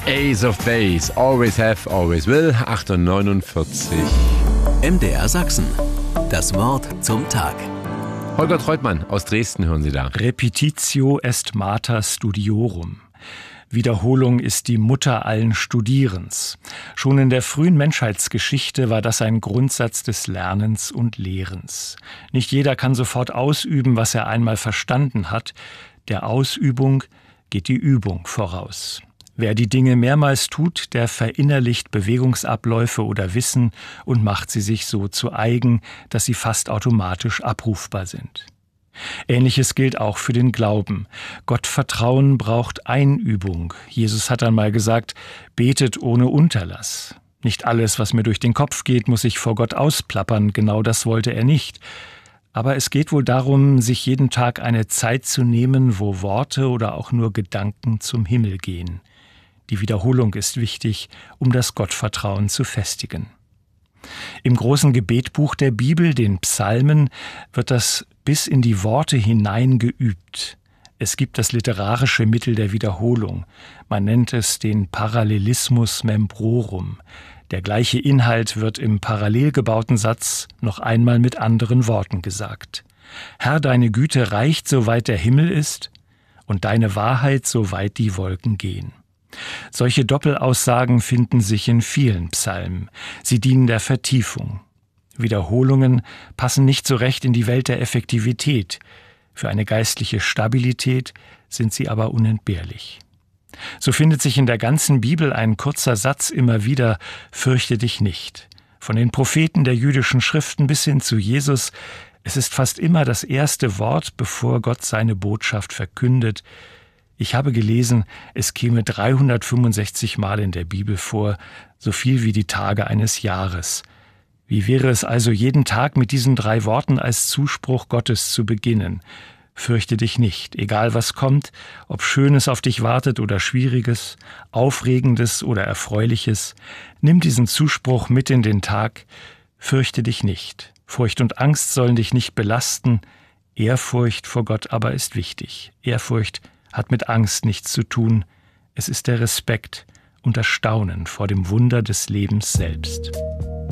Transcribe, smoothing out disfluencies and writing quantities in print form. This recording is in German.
Ace of Base, Always Have, Always Will, 8:49. MDR Sachsen. Das Wort zum Tag. Holger Treutmann aus Dresden hören Sie da. Repetitio est mater studiorum. Wiederholung ist die Mutter allen Studierens. Schon in der frühen Menschheitsgeschichte war das ein Grundsatz des Lernens und Lehrens. Nicht jeder kann sofort ausüben, was er einmal verstanden hat. Der Ausübung geht die Übung voraus. Wer die Dinge mehrmals tut, der verinnerlicht Bewegungsabläufe oder Wissen und macht sie sich so zu eigen, dass sie fast automatisch abrufbar sind. Ähnliches gilt auch für den Glauben. Gottvertrauen braucht Einübung. Jesus hat einmal gesagt, betet ohne Unterlass. Nicht alles, was mir durch den Kopf geht, muss ich vor Gott ausplappern. Genau das wollte er nicht. Aber es geht wohl darum, sich jeden Tag eine Zeit zu nehmen, wo Worte oder auch nur Gedanken zum Himmel gehen. Die Wiederholung ist wichtig, um das Gottvertrauen zu festigen. Im großen Gebetbuch der Bibel, den Psalmen, wird das bis in die Worte hinein geübt. Es gibt das literarische Mittel der Wiederholung. Man nennt es den Parallelismus membrorum. Der gleiche Inhalt wird im parallel gebauten Satz noch einmal mit anderen Worten gesagt. Herr, deine Güte reicht, soweit der Himmel ist, und deine Wahrheit, soweit die Wolken gehen. Solche Doppelaussagen finden sich in vielen Psalmen. Sie dienen der Vertiefung. Wiederholungen passen nicht so recht in die Welt der Effektivität. Für eine geistliche Stabilität sind sie aber unentbehrlich. So findet sich in der ganzen Bibel ein kurzer Satz immer wieder: Fürchte dich nicht. Von den Propheten der jüdischen Schriften bis hin zu Jesus. Es ist fast immer das erste Wort, bevor Gott seine Botschaft verkündet. Ich habe gelesen, es käme 365 Mal in der Bibel vor, so viel wie die Tage eines Jahres. Wie wäre es also, jeden Tag mit diesen 3 Worten als Zuspruch Gottes zu beginnen? Fürchte dich nicht, egal was kommt, ob Schönes auf dich wartet oder Schwieriges, Aufregendes oder Erfreuliches. Nimm diesen Zuspruch mit in den Tag. Fürchte dich nicht. Furcht und Angst sollen dich nicht belasten. Ehrfurcht vor Gott aber ist wichtig. Ehrfurcht hat mit Angst nichts zu tun. Es ist der Respekt und das Staunen vor dem Wunder des Lebens selbst.